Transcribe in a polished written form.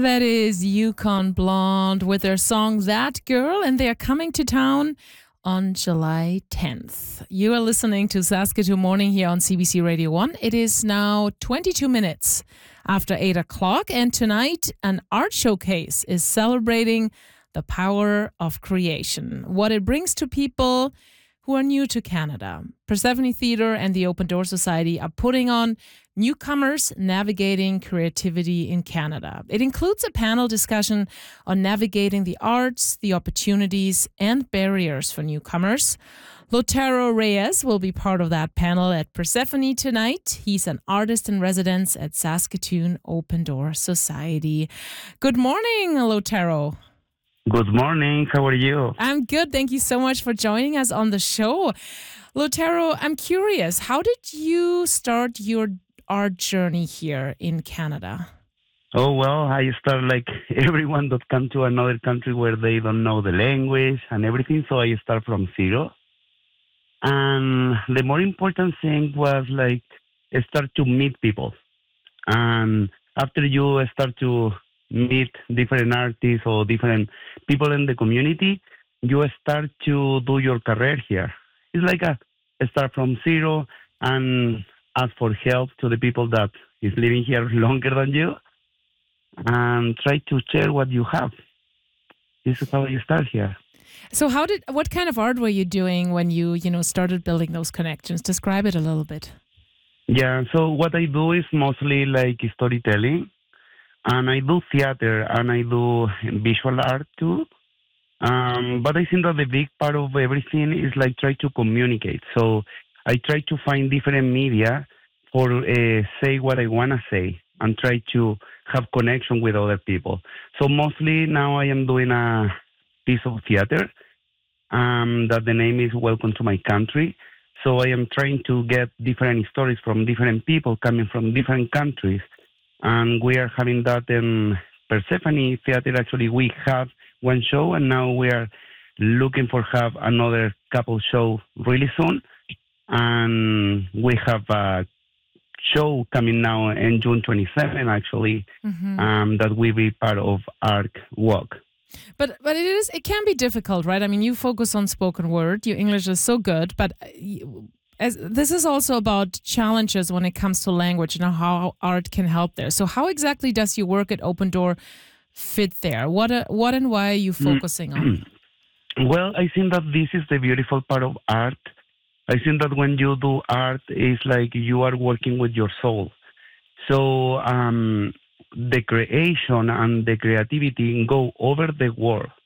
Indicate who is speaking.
Speaker 1: That is Yukon Blonde with their song That Girl, and they are coming to town on July 10th. You are listening to Saskatoon Morning here on CBC Radio 1. It is now 22 minutes after 8 o'clock, and tonight an art showcase is celebrating the power of creation, what it brings to people who are new to Canada. Persephone Theatre and the Open Door Society are putting on Newcomers Navigating Creativity in Canada. It includes a panel discussion on navigating the arts, the opportunities, and barriers for newcomers. Lotero Reyes will be part of that panel at Persephone tonight. He's an artist in residence at Saskatoon Open Door Society. Good morning, Lotero.
Speaker 2: Good morning. How are you?
Speaker 1: I'm good. Thank you so much for joining us on the show. Lotero, I'm curious, how did you start your art journey here in Canada?
Speaker 2: Oh, well, I start like everyone that come to another country where they don't know the language and everything. So I start from zero. And the more important thing was like start to meet people. And after you start to meet different artists or different people in the community, you start to do your career here. It's like a start from zero and ask for help to the people that is living here longer than you and try to share what you have. This is how you start here.
Speaker 1: So what kind of art were you doing when you started building those connections? Describe it a little bit.
Speaker 2: Yeah, so what I do is mostly like storytelling. And I do theater and I do visual art too. But I think that the big part of everything is like try to communicate. So I try to find different media for say what I want to say and try to have connection with other people. So mostly now I am doing a piece of theater that the name is Welcome to My Country. So I am trying to get different stories from different people coming from different countries. And we are having that in Persephone Theater. Actually, we have one show, and now we are looking for have another couple show really soon. And we have a show coming now in June 27, actually, that will be part of Art Walk.
Speaker 1: But it can be difficult, right? I mean, you focus on spoken word. Your English is so good, but this is also about challenges when it comes to language and how art can help there. So how exactly does your work at Open Door fit there? What and why are you focusing on?
Speaker 2: Well, I think that this is the beautiful part of art. I think that when you do art, it's like you are working with your soul. So the creation and the creativity go over the world.